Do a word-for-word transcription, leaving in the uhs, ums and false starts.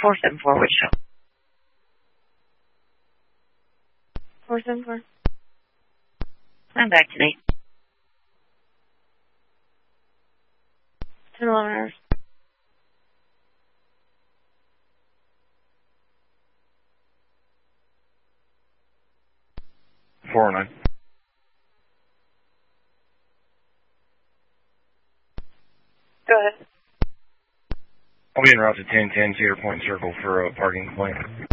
four seven four, which show? four seven four. I'm back today. ten, eleven hours. four oh nine. Go ahead. I'll be en route to ten ten Cedar Point Circle for a parking complaint.